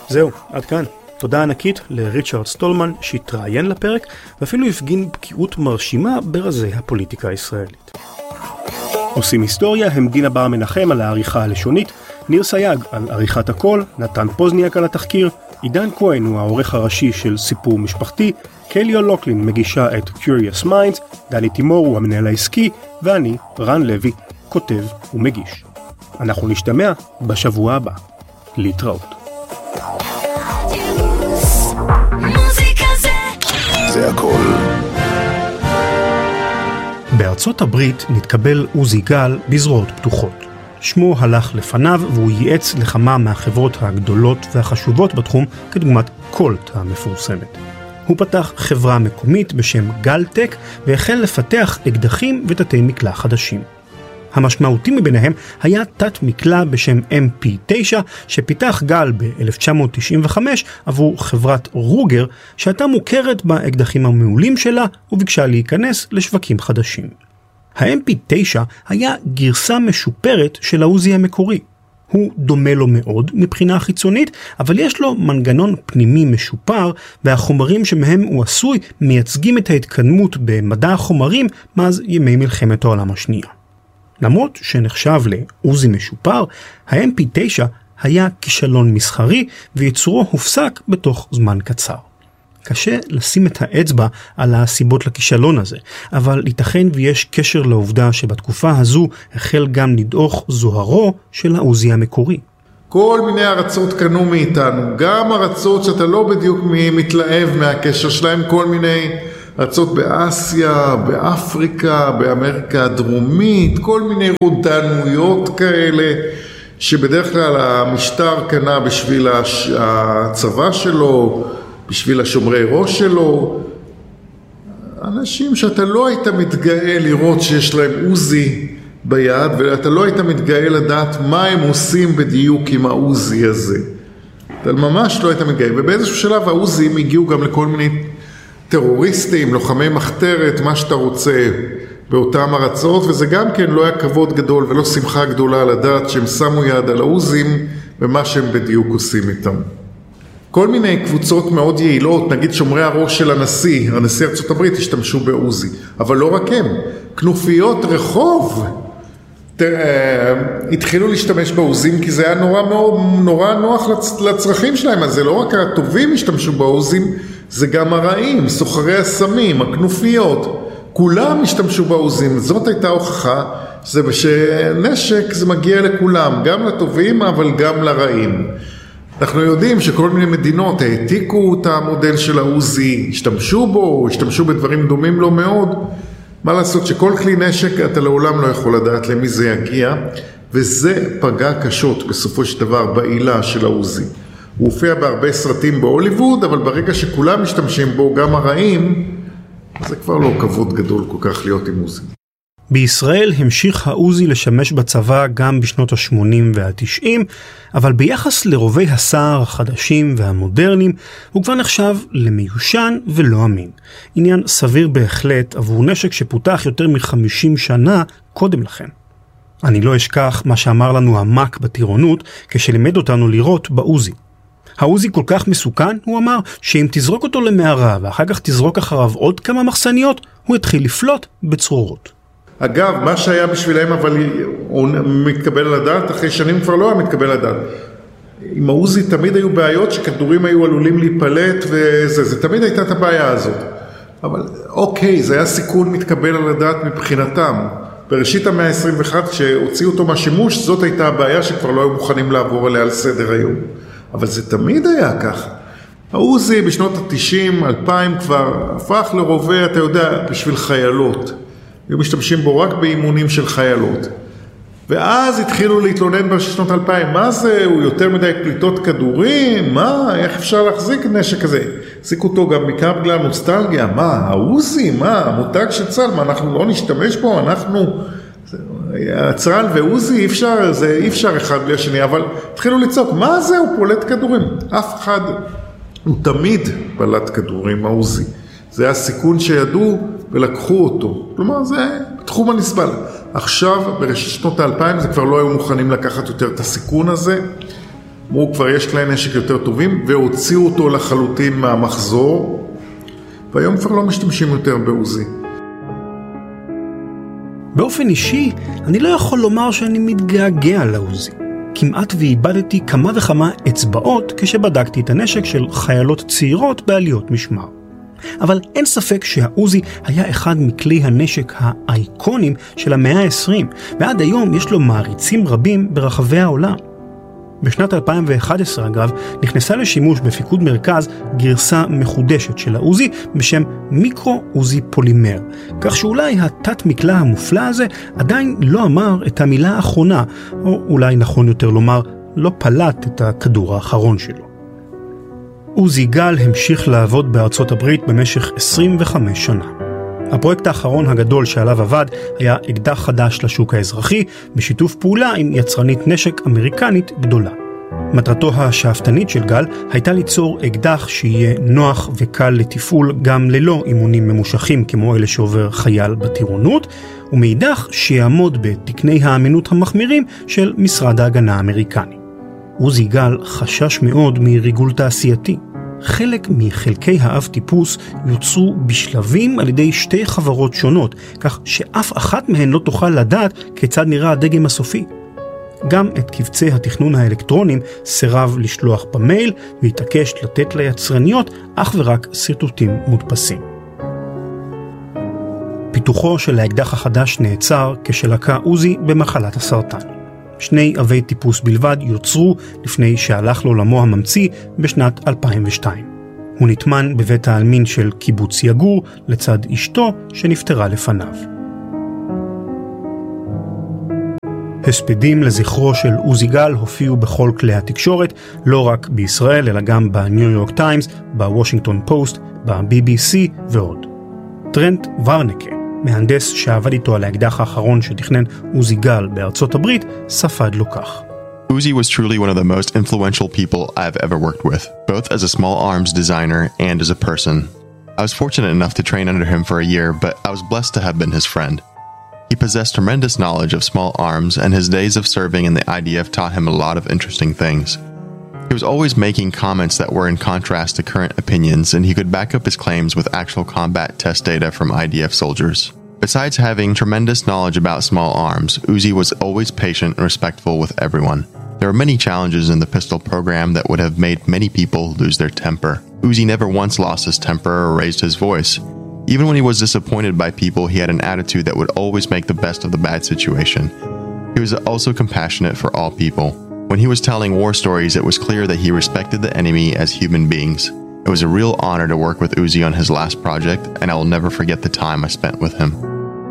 זהו, עד כאן. תודה ענקית לריצ'רד סטולמן שהתראיין לפרק ואפילו הפגין בקיאות מרשימה ברזי הפוליטיקה הישראלית. עושים היסטוריה הם דינה בר מנחם על העריכה הלשונית, ניר סייג על עריכת הקול, נתן פוזניאק על התחקיר, עידן כהן הוא העורך הראשי של סיפור משפחתי, קליו לוקלין מגישה את Curious Minds, דני תימור הוא המנהל העסקי, ואני, רן לוי, כותב ומגיש. אנחנו נשתמע בשבוע הבא. להתראות. זה הכל. בארצות הברית נתקבל עוזי גל בזרועות פתוחות. שמו הלך לפניו והוא ייעץ לכמה מהחברות הגדולות והחשובות בתחום כדוגמת קולט המפורסמת. הוא פתח חברה מקומית בשם גלטק והחל לפתח אקדחים ותתי מקלע חדשים. המשמעותי מביניהם היה תת מקלע בשם MP9 שפיתח גל ב-1995 עבור חברת רוגר שהייתה מוכרת באקדחים המעולים שלה וביקשה להיכנס לשווקים חדשים. ה-MP9 היה גרסה משופרת של העוזי המקורי. הוא דומה לו מאוד מבחינה חיצונית, אבל יש לו מנגנון פנימי משופר, והחומרים שמהם הוא עשוי מייצגים את ההתקדמות במדע החומרים מאז ימי מלחמת העולם השנייה. למרות שנחשב לעוזי משופר, ה-MP9 היה כישלון מסחרי ויצורו הופסק בתוך זמן קצר. קשה לשים את האצבע על הסיבות לכישלון הזה, אבל ייתכן ויש קשר לעובדה שבתקופה הזו החל גם לדעוך זוהרו של העוזי המקורי. כל מיני ארצות קנו מאיתנו, גם ארצות שאתה לא בדיוק מתלהב מהקשר שלהם, כל מיני ארצות באסיה, באפריקה, באמריקה הדרומית, כל מיני רודנויות כאלה, שבדרך כלל המשטר קנה בשביל הצבא שלו, בשביל השומרי ראש שלו, אנשים שאתה לא היית מתגאה לראות שיש להם עוזי ביד, ואתה לא היית מתגאה לדעת מה הם עושים בדיוק עם העוזי הזה. אתה ממש לא היית מתגאה, ובאיזשהו שלב העוזים הגיעו גם לכל מיני טרוריסטים, לוחמי מחתרת, מה שאתה רוצה באותם ארצות, וזה גם כן לא היה כבוד גדול ולא שמחה גדולה לדעת שהם שמו יד על העוזים ומה שהם בדיוק עושים איתם. כל מיני קבוצות מאוד יעילות, נגיד שומרי הראש של הנשיא ארצות הברית השתמשו בעוזי, אבל לא רק הם, כנופיות רחוב התחילו להשתמש בעוזים כי זה היה נורא נוח לצרכים שלהם, אז זה לא רק הטובים השתמשו בעוזים, זה גם הרעים, סוחרי הסמים, הכנופיות, כולם השתמשו בעוזים, זאת הייתה הוכחה, זה שנשק זה מגיע לכולם, גם לטובים אבל גם לרעים. אנחנו יודעים שכל מיני מדינות העתיקו את המודל של העוזי, השתמשו בדברים דומים לו מאוד. מה לעשות שכל כלי נשק אתה לעולם לא יכול לדעת למי זה יגיע, וזה פגע קשות בסופו של דבר בעילה של העוזי. הוא הופיע בהרבה סרטים בהוליווד, אבל ברגע שכולם משתמשים בו, גם הרעים, זה כבר לא כבוד גדול כל כך להיות עם עוזי. בישראל המשיך העוזי לשמש בצבא גם בשנות ה-80 וה-90, אבל ביחס לרובי הסער החדשים והמודרניים, הוא כבר נחשב למיושן ולא אמין. עניין סביר בהחלט עבור נשק שפותח יותר מ-50 שנה קודם לכן. אני לא אשכח מה שאמר לנו המק בטירונות כשלימד אותנו לראות בעוזי. העוזי כל כך מסוכן, הוא אמר, שאם תזרוק אותו למערה ואחר כך תזרוק אחריו עוד כמה מחסניות, הוא התחיל לפלוט בצרורות. אגב, מה שהיה בשבילהם, אבל הוא מתקבל לדעת, אחרי שנים כבר לא היה מתקבל לדעת. עם העוזי תמיד היו בעיות שכדורים היו עלולים להיפלט זה תמיד הייתה את הבעיה הזאת. אבל אוקיי, זה היה סיכון מתקבל על הדעת מבחינתם. בראשית המאה ה-21, כשהוציאו אותו מהשימוש, זאת הייתה הבעיה שכבר לא היו מוכנים לעבור עליה על סדר היום. אבל זה תמיד היה ככה. העוזי בשנות ה-90, 2000 כבר הפך לרובה, אתה יודע, בשביל חיילות. היו משתמשים בו רק באימונים של חיילות. ואז התחילו להתלונן בשנות 2000, מה זה? הוא יותר מדי פליטות כדורים? מה? איך אפשר להחזיק נשק כזה? החזיק אותו גם מכאן בגלל נוסטלגיה. מה? העוזי? מה? המותג של צה"ל? מה? אנחנו לא נשתמש בו? אנחנו... הצה"ל ועוזי אי אפשר אחד בלי השני, אבל התחילו לצעוק, מה זה? הוא פולט כדורים. אף אחד, הוא תמיד פלט כדורים, העוזי. זה היה סיכון שידעו ולקחו אותו. כלומר, זה תחום הנסבל. עכשיו, בראשית שנות ה-2000, זה כבר לא היו מוכנים לקחת יותר את הסיכון הזה. אמרו כבר יש כלי נשק יותר טובים, והוציאו אותו לחלוטין מהמחזור, והיום כבר לא משתמשים יותר בעוזי. באופן אישי, אני לא יכול לומר שאני מתגעגע לעוזי. כמעט ואיבדתי כמה וכמה אצבעות כשבדקתי את הנשק של חיילות צעירות בעליות משמר. אבל אין ספק שהעוזי היה אחד מכלי הנשק האייקונים של המאה ה-20, ועד היום יש לו מעריצים רבים ברחבי העולם. בשנת 2011, אגב, נכנסה לשימוש בפיקוד מרכז גרסה מחודשת של העוזי בשם מיקרו-עוזי פולימר, כך שאולי התת מקלע המופלא הזה עדיין לא אמר את המילה האחרונה, או אולי נכון יותר לומר, לא פלט את הכדור האחרון שלו. עוזי גל המשיך לעבוד בארצות הברית במשך 25 שנה. הפרויקט האחרון הגדול שעליו עבד היה אקדח חדש לשוק האזרחי, בשיתוף פעולה עם יצרנית נשק אמריקנית גדולה. מטרתו השאפתנית של גל הייתה ליצור אקדח שיהיה נוח וקל לתפעול גם ללא אימונים ממושכים כמו אלה שעובר חייל בטירונות, ומאידך שיעמוד בתקני האמינות המחמירים של משרד ההגנה האמריקני. עוזי גל חשש מאוד מריגול תעשייתי. חלק מחלקי האב טיפוס יוצרו בשלבים על ידי שתי חברות שונות, כך שאף אחת מהן לא תוכל לדעת כיצד נראה הדגם הסופי. גם את קבצי התכנון האלקטרונים סירב לשלוח במייל, והתעקש לתת ליצרניות אך ורק סרטוטים מודפסים. פיתוחו של האקדח החדש נעצר כשלקה עוזי במחלת הסרטן. 2 אבי טיפוס בלבד יוצרו לפני שהלך לעולמו הממציא בשנת 2002. הוא נטמן בבית העלמין של קיבוץ יגור לצד אשתו שנפטרה לפניו. הספדים לזכרו של עוזי גל הופיעו בכל כלי התקשורת, לא רק בישראל אלא גם בניו יורק טיימס, בוושינגטון פוסט, ב-BBC ועוד. טרנט ורנקה, מהנדס שעבד איתו על האקדח האחרון שתכנן עוזי גל בארצות הברית, ספד לו כך. Uzi was truly one of the most influential people I've ever worked with, both as a small arms designer and as a person. I was fortunate enough to train under him for a year, but I was blessed to have been his friend. He possessed tremendous knowledge of small arms, and his days of serving in the IDF taught him a lot of interesting things. He was always making comments that were in contrast to current opinions, and he could back up his claims with actual combat test data from IDF soldiers. Besides having tremendous knowledge about small arms, Uzi was always patient and respectful with everyone. There were many challenges in the pistol program that would have made many people lose their temper. Uzi never once lost his temper or raised his voice. Even when he was disappointed by people, he had an attitude that would always make the best of the bad situation. He was also compassionate for all people. When he was telling war stories, it was clear that he respected the enemy as human beings. It was a real honor to work with Uzi on his last project, and I will never forget the time I spent with him.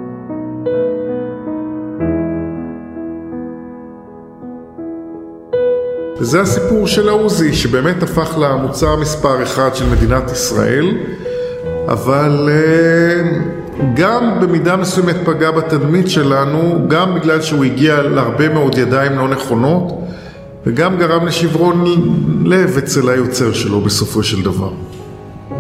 וזה הסיפור של העוזי, שבאמת הפך למוצר מספר 1 של מדינת ישראל, אבל גם במידה מסוימת פגע בתדמית שלנו, גם בגלל שהוא הגיע להרבה מאוד ידיים לא נכונות, וגם גרם לשברון לב אצל היוצר שלו בסופו של דבר.